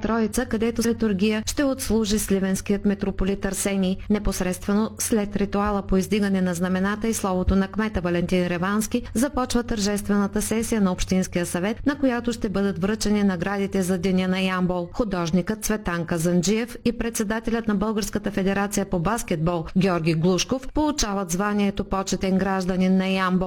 Троица, където литургия ще отслужи сливенският митрополит Арсений. Непосредствено след ритуала по издигане на знамената и словото на кмета Валентин Ревански започва тържествената сесия на Общинския съвет, на която ще бъдат връчени наградите за Деня на Ямбол. Художникът Цветан Казанджиев и председателят на Българската федерация по баскетбол Георги Глушков получават званието почетен гражданин на Ямбол.